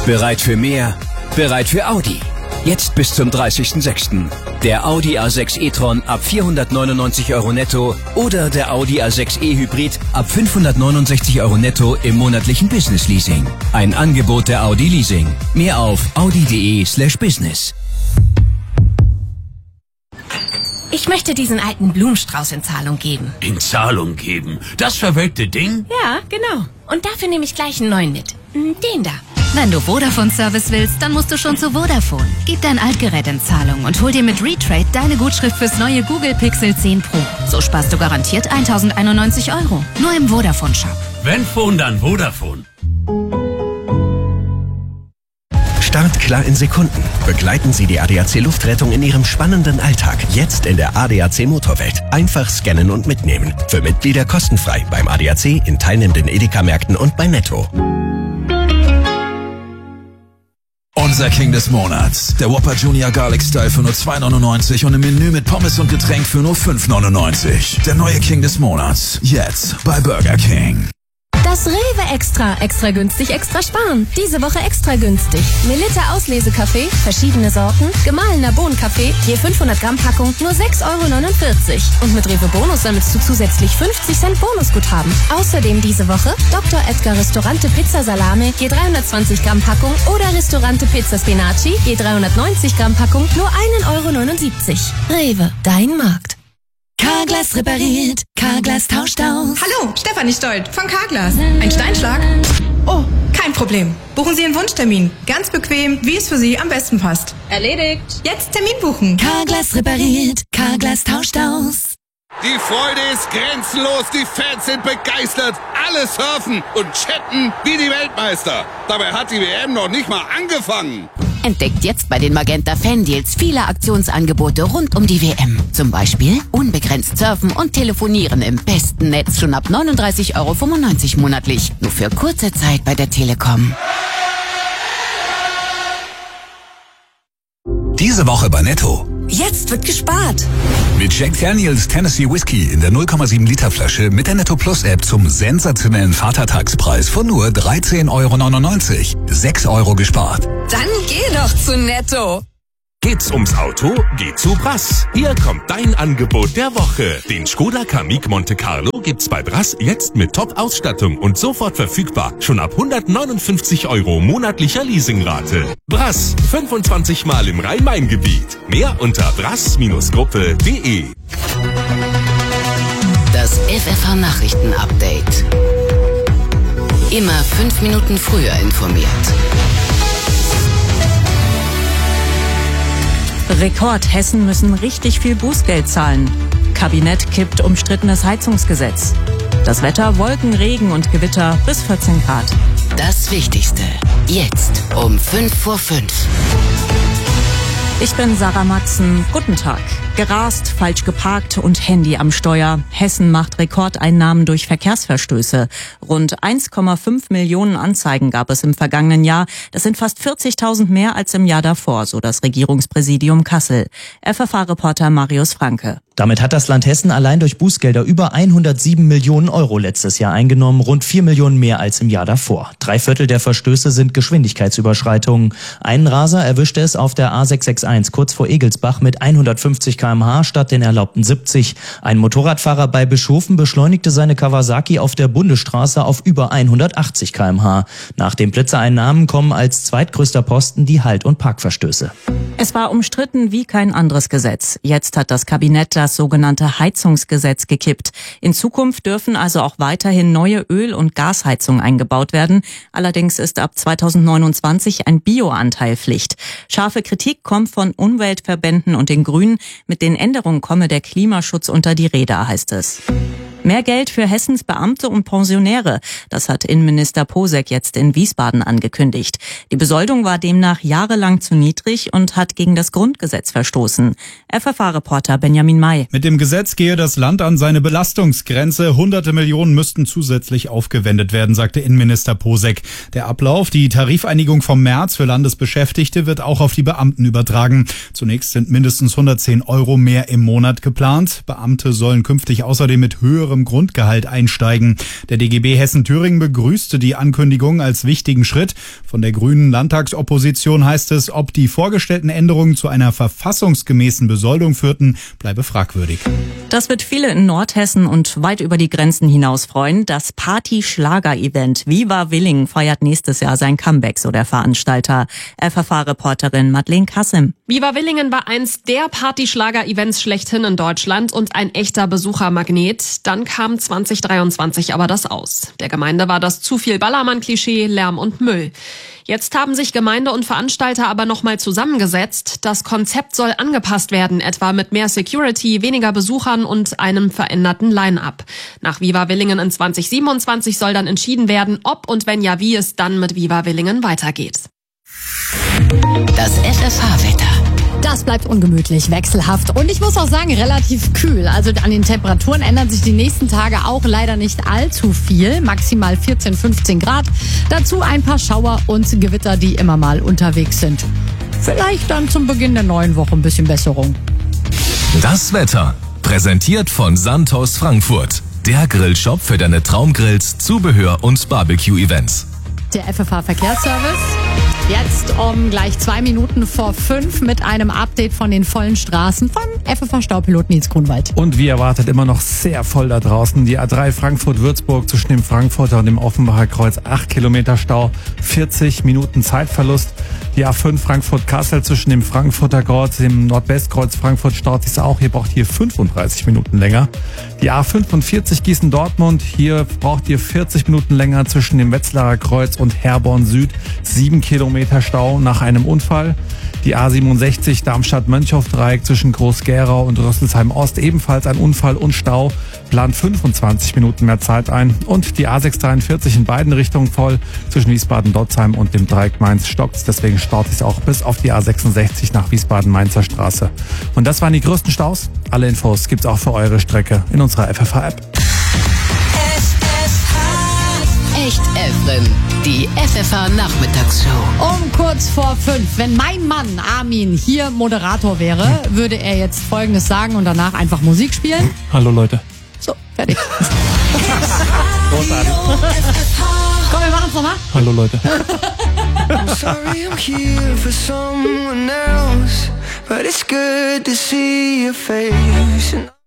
Bereit für mehr? Bereit für Audi. Jetzt bis zum 30.06. Der Audi A6 e-tron ab 499 € netto oder der Audi A6 e-Hybrid ab 569 € netto im monatlichen Business Leasing. Ein Angebot der Audi Leasing. Mehr auf audi.de/business. Ich möchte diesen alten Blumenstrauß in Zahlung geben. In Zahlung geben? Das verwelkte Ding? Ja, genau. Und dafür nehme ich gleich einen neuen mit. Den da. Wenn du Vodafone-Service willst, dann musst du schon zu Vodafone. Gib dein Altgerät in Zahlung und hol dir mit Retrade deine Gutschrift fürs neue Google Pixel 10 Pro. So sparst du garantiert 1.091 €. Nur im Vodafone-Shop. Wenn Phone, dann Vodafone. Startklar in Sekunden. Begleiten Sie die ADAC Luftrettung in Ihrem spannenden Alltag. Jetzt in der ADAC Motorwelt. Einfach scannen und mitnehmen. Für Mitglieder kostenfrei beim ADAC, in teilnehmenden Edeka-Märkten und bei Netto. Unser King des Monats. Der Whopper Junior Garlic Style für nur 2,99 € und im Menü mit Pommes und Getränk für nur 5,99 €. Der neue King des Monats. Jetzt bei Burger King. Das Rewe Extra. Extra günstig, extra sparen. Diese Woche extra günstig. Melitta Auslesekaffee, verschiedene Sorten, gemahlener Bohnenkaffee, je 500 Gramm Packung, nur 6,49 €. Und mit Rewe Bonus sammelst du zusätzlich 50 Cent Bonusguthaben. Außerdem diese Woche Dr. Edgar Ristorante Pizza Salame, je 320 Gramm Packung oder Ristorante Pizza Spinaci, je 390 Gramm Packung, nur 1,79 €. Rewe, dein Markt. Carglass repariert, Carglass tauscht aus. Hallo, Stefanie Stolt von Carglass. Ein Steinschlag? Oh, kein Problem. Buchen Sie einen Wunschtermin. Ganz bequem, wie es für Sie am besten passt. Erledigt. Jetzt Termin buchen. Carglass repariert, Carglass tauscht aus. Die Freude ist grenzenlos, die Fans sind begeistert, alle surfen und chatten wie die Weltmeister. Dabei hat die WM noch nicht mal angefangen. Entdeckt jetzt bei den Magenta Fan-Deals viele Aktionsangebote rund um die WM. Zum Beispiel unbegrenzt surfen und telefonieren im besten Netz schon ab 39,95 € monatlich. Nur für kurze Zeit bei der Telekom. Diese Woche bei Netto. Jetzt wird gespart. Mit Jack Daniels Tennessee Whiskey in der 0,7 Liter Flasche mit der Netto Plus App zum sensationellen Vatertagspreis von nur 13,99 €. 6 € gespart. Dann geh doch zu Netto. Geht's ums Auto? Geh zu Brass. Hier kommt dein Angebot der Woche. Den Skoda Kamiq Monte Carlo gibt's bei Brass jetzt mit Top-Ausstattung und sofort verfügbar. Schon ab 159 € monatlicher Leasingrate. Brass, 25 Mal im Rhein-Main-Gebiet. Mehr unter brass-gruppe.de. Das FFH Nachrichten-Update. Immer 5 Minuten früher informiert. Rekord: Hessen müssen richtig viel Bußgeld zahlen. Kabinett kippt umstrittenes Heizungsgesetz. Das Wetter: Wolken, Regen und Gewitter bis 14 Grad. Das Wichtigste jetzt um 5:05 Uhr. Ich bin Sarah Maxen. Guten Tag. Gerast, falsch geparkt und Handy am Steuer. Hessen macht Rekordeinnahmen durch Verkehrsverstöße. Rund 1,5 Millionen Anzeigen gab es im vergangenen Jahr. Das sind fast 40.000 mehr als im Jahr davor, so das Regierungspräsidium Kassel. FFH-Reporter Marius Franke. Damit hat das Land Hessen allein durch Bußgelder über 107 Millionen € letztes Jahr eingenommen, rund 4 Millionen mehr als im Jahr davor. 3/4 der Verstöße sind Geschwindigkeitsüberschreitungen. Einen Raser erwischte es auf der A661 kurz vor Egelsbach mit 150 km/h statt den erlaubten 70. Ein Motorradfahrer bei Bischofen beschleunigte seine Kawasaki auf der Bundesstraße auf über 180 km/h. Nach den Blitzereinnahmen kommen als zweitgrößter Posten die Halt- und Parkverstöße. Es war umstritten wie kein anderes Gesetz. Jetzt hat das Kabinett das sogenannte Heizungsgesetz gekippt. In Zukunft dürfen also auch weiterhin neue Öl- und Gasheizungen eingebaut werden. Allerdings ist ab 2029 ein Bioanteil Pflicht. Scharfe Kritik kommt von Umweltverbänden und den Grünen. Mit den Änderungen komme der Klimaschutz unter die Räder, heißt es. Mehr Geld für Hessens Beamte und Pensionäre. Das hat Innenminister Posek jetzt in Wiesbaden angekündigt. Die Besoldung war demnach jahrelang zu niedrig und hat gegen das Grundgesetz verstoßen. FFH-Reporter Benjamin May. Mit dem Gesetz gehe das Land an seine Belastungsgrenze. Hunderte Millionen müssten zusätzlich aufgewendet werden, sagte Innenminister Posek. Der Ablauf, die Tarifeinigung vom März für Landesbeschäftigte, wird auch auf die Beamten übertragen. Zunächst sind mindestens 110 € Euro mehr im Monat geplant. Beamte sollen künftig außerdem mit höherem Grundgehalt einsteigen. Der DGB Hessen-Thüringen begrüßte die Ankündigung als wichtigen Schritt. Von der grünen Landtagsopposition heißt es, ob die vorgestellten Änderungen zu einer verfassungsgemäßen Besoldung führten, bleibe fragwürdig. Das wird viele in Nordhessen und weit über die Grenzen hinaus freuen. Das Party-Schlager-Event Viva Willingen feiert nächstes Jahr sein Comeback, so der Veranstalter. FFH-Reporterin Madeleine Kassim. Viva Willingen war eins der Party-Schlager-Events schlechthin in Deutschland und ein echter Besuchermagnet. Dann kam 2023 aber das aus. Der Gemeinde war das zu viel Ballermann-Klischee, Lärm und Müll. Jetzt haben sich Gemeinde und Veranstalter aber nochmal zusammengesetzt. Das Konzept soll angepasst werden, etwa mit mehr Security, weniger Besuchern und einem veränderten Line-Up. Nach Viva Willingen in 2027 soll dann entschieden werden, ob und wenn ja, wie es dann mit Viva Willingen weitergeht. Das FFH-Wetter. Das bleibt ungemütlich, wechselhaft und ich muss auch sagen, relativ kühl. Also an den Temperaturen ändern sich die nächsten Tage auch leider nicht allzu viel. Maximal 14, 15 Grad. Dazu ein paar Schauer und Gewitter, die immer mal unterwegs sind. Vielleicht dann zum Beginn der neuen Woche ein bisschen Besserung. Das Wetter. Präsentiert von Sandhaus Frankfurt. Der Grillshop für deine Traumgrills, Zubehör und Barbecue-Events. Der FFH-Verkehrsservice. Jetzt um gleich 2 Minuten vor 5 mit einem Update von den vollen Straßen von FFH-Staupilot Nils Grunwald. Und wie erwartet immer noch sehr voll da draußen. Die A3 Frankfurt-Würzburg zwischen dem Frankfurter und dem Offenbacher Kreuz 8 Kilometer Stau, 40 Minuten Zeitverlust. Die A5 Frankfurt-Kassel zwischen dem Frankfurter Kreuz, dem Nordwestkreuz Frankfurt staut sich auch. Hier braucht ihr 35 Minuten länger. Die A45 Gießen-Dortmund, hier braucht ihr 40 Minuten länger zwischen dem Wetzlarer Kreuz und Herborn Süd. 7 Kilometer Stau nach einem Unfall. Die A67 Darmstadt-Mönchhof-Dreieck zwischen Groß-Gerau und Rüsselsheim Ost, ebenfalls ein Unfall und Stau, plant 25 Minuten mehr Zeit ein. Und die A643 in beiden Richtungen voll, zwischen Wiesbaden-Dotzheim und dem Dreieck Mainz stockt's, deswegen staut es auch bis auf die A66 nach Wiesbaden-Mainzer Straße. Und das waren die größten Staus. Alle Infos gibt's auch für eure Strecke in unserer FFH-App. Echt Efren, die FFH-Nachmittagsshow. Um kurz vor 5. Wenn mein Mann Armin hier Moderator wäre, würde er jetzt Folgendes sagen und danach einfach Musik spielen. Hallo Leute. So, fertig. Großartig. Komm, wir machen's nochmal. Hallo Leute. I'm sorry I'm here for someone else, but it's good to see your face.